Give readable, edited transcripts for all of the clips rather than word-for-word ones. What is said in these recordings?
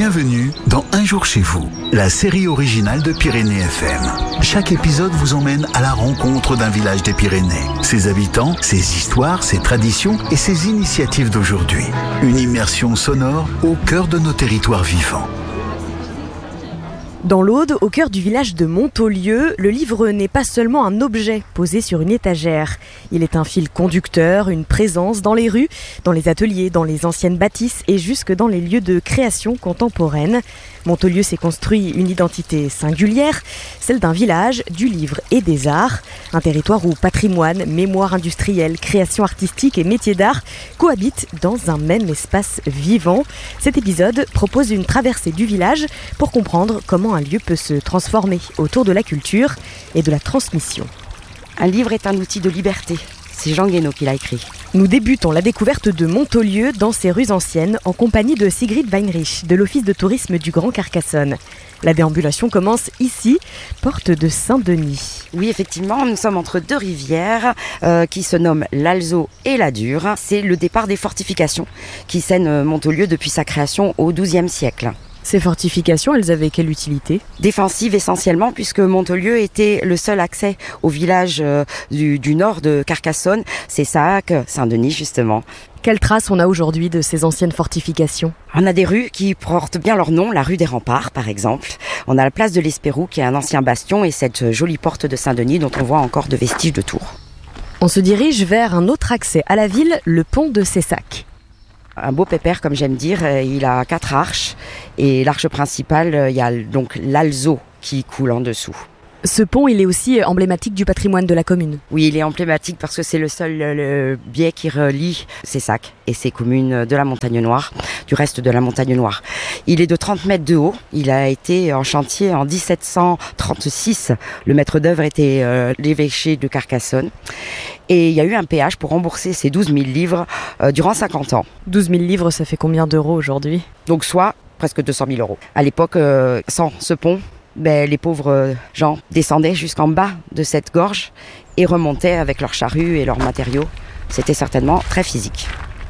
Bienvenue dans Un jour chez vous, la série originale de Pyrénées FM. Chaque épisode vous emmène à la rencontre d'un village des Pyrénées, ses habitants, ses histoires, ses traditions et ses initiatives d'aujourd'hui. Une immersion sonore au cœur de nos territoires vivants. Dans l'Aude, au cœur du village de Montaulieu, le livre n'est pas seulement un objet posé sur une étagère. Il est un fil conducteur, une présence dans les rues, dans les ateliers, dans les anciennes bâtisses et jusque dans les lieux de création contemporaine. Montaulieu s'est construit une identité singulière, celle d'un village, du livre et des arts. Un territoire où patrimoine, mémoire industrielle, création artistique et métiers d'art cohabitent dans un même espace vivant. Cet épisode propose une traversée du village pour comprendre comment un lieu peut se transformer autour de la culture et de la transmission. Un livre est un outil de liberté. C'est Jean Guénaud qui l'a écrit. Nous débutons la découverte de Montaulieu dans ses rues anciennes en compagnie de Sigrid Weinrich de l'Office de tourisme du Grand Carcassonne. La déambulation commence ici, porte de Saint-Denis. Oui, effectivement, nous sommes entre deux rivières qui se nomment l'Alzot et la Dure. C'est le départ des fortifications qui sènent Montaulieu depuis sa création au XIIe siècle. Ces fortifications, elles avaient quelle utilité ? Défensive essentiellement, puisque Montaulieu était le seul accès au village du nord de Carcassonne. C'est Sahac, Saint-Denis justement. Quelles traces on a aujourd'hui de ces anciennes fortifications ? On a des rues qui portent bien leur nom, la rue des Remparts par exemple. On a la place de l'Espérou qui est un ancien bastion et cette jolie porte de Saint-Denis dont on voit encore de vestiges de tours. On se dirige vers un autre accès à la ville, le pont de Cessac. Un beau pépère, comme j'aime dire, il a 4 arches et l'arche principale, il y a donc l'Alzot qui coule en dessous. Ce pont, il est aussi emblématique du patrimoine de la commune. Oui, il est emblématique parce que c'est le seul biais qui relie Cessac et ses communes de la Montagne Noire, du reste de la Montagne Noire. Il est de 30 mètres de haut, il a été en chantier en 1736. Le maître d'œuvre était l'évêché de Carcassonne. Et il y a eu un péage pour rembourser ces 12 000 livres durant 50 ans. 12 000 livres, ça fait combien d'euros aujourd'hui ? Donc soit presque 200 000 euros. À l'époque, sans ce pont, les pauvres gens descendaient jusqu'en bas de cette gorge et remontaient avec leurs charrues et leurs matériaux. C'était certainement très physique.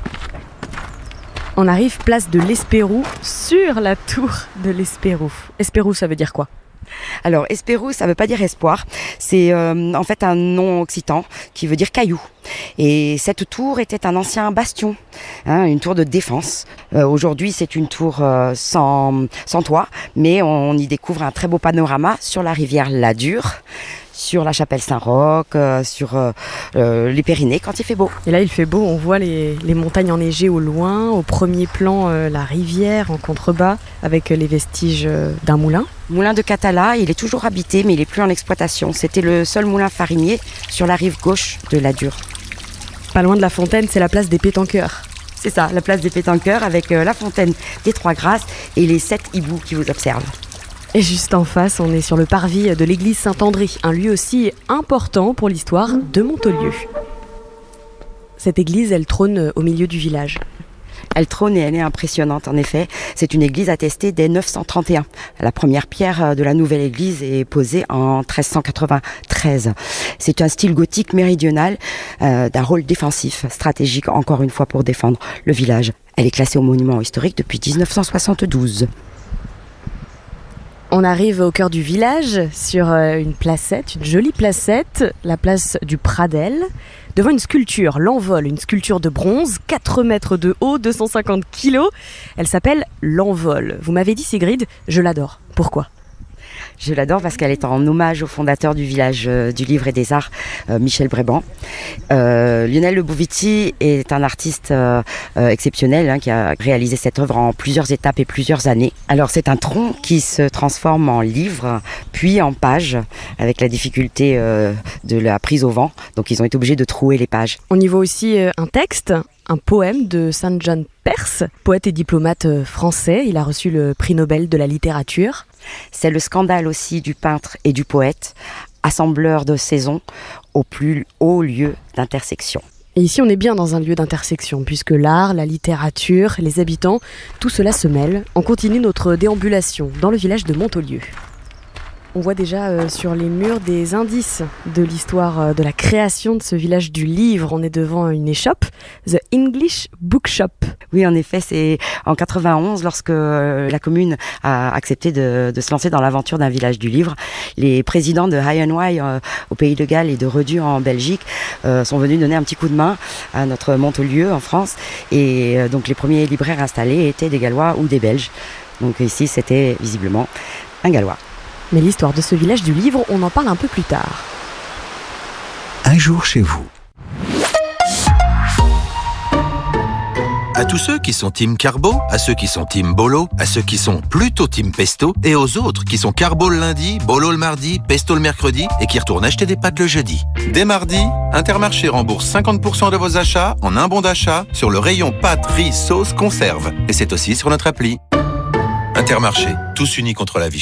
On arrive place de l'Espérou, sur la tour de l'Espérou. Espérou, ça veut dire quoi ? Alors, Espérou, ça veut pas dire espoir. C'est en fait un nom occitan qui veut dire caillou. Et cette tour était un ancien bastion, une tour de défense. Aujourd'hui, c'est une tour sans toit, mais on y découvre un très beau panorama sur la rivière la Dure, sur la chapelle Saint-Roch, sur les Pyrénées quand il fait beau. Et là, il fait beau, on voit les montagnes enneigées au loin, au premier plan, la rivière en contrebas, avec les vestiges d'un moulin. Moulin de Catala, il est toujours habité, mais il n'est plus en exploitation. C'était le seul moulin farinier sur la rive gauche de la Dure. Pas loin de la fontaine, c'est la place des Pétanqueurs. C'est ça, la place des Pétanqueurs, avec la fontaine des Trois Grâces et les 7 hiboux qui vous observent. Et juste en face, on est sur le parvis de l'église Saint-André, un lieu aussi important pour l'histoire de Montaulieu. Cette église, elle trône au milieu du village. Elle trône et elle est impressionnante en effet. C'est une église attestée dès 931. La première pierre de la nouvelle église est posée en 1393. C'est un style gothique méridional d'un rôle défensif, stratégique encore une fois pour défendre le village. Elle est classée au monument historique depuis 1972. On arrive au cœur du village, sur une placette, une jolie placette, la place du Pradel, devant une sculpture, l'Envol, une sculpture de bronze, 4 mètres de haut, 250 kilos. Elle s'appelle l'Envol. Vous m'avez dit, Sigrid, je l'adore. Pourquoi ? Je l'adore parce qu'elle est en hommage au fondateur du village du livre et des arts, Michel Bréban. Lionel Lebovici est un artiste exceptionnel qui a réalisé cette œuvre en plusieurs étapes et plusieurs années. Alors c'est un tronc qui se transforme en livre, puis en page, avec la difficulté de la prise au vent. Donc ils ont été obligés de trouer les pages. On y voit aussi un texte, un poème de Saint John Perse, poète et diplomate français. Il a reçu le prix Nobel de la littérature. C'est le scandale aussi du peintre et du poète, assembleur de saisons au plus haut lieu d'intersection. Et ici, on est bien dans un lieu d'intersection, puisque l'art, la littérature, les habitants, tout cela se mêle. On continue notre déambulation dans le village de Montaulieu. On voit déjà sur les murs des indices de l'histoire de la création de ce village du livre. On est devant une échoppe, The English Bookshop. Oui, en effet, c'est en 91, lorsque la commune a accepté de se lancer dans l'aventure d'un village du livre. Les présidents de High and Wye au Pays de Galles et de Redux en Belgique sont venus donner un petit coup de main à notre Montaulieu en France. Et donc les premiers libraires installés étaient des Gallois ou des Belges. Donc ici, c'était visiblement un Gallois. Mais l'histoire de ce village du livre, on en parle un peu plus tard. Un jour chez vous. À tous ceux qui sont team carbo, à ceux qui sont team bolo, à ceux qui sont plutôt team pesto, et aux autres qui sont carbo le lundi, bolo le mardi, pesto le mercredi, et qui retournent acheter des pâtes le jeudi. Dès mardi, Intermarché rembourse 50% de vos achats en un bon d'achat sur le rayon pâtes, riz, sauce, conserve. Et c'est aussi sur notre appli. Intermarché, tous unis contre la vie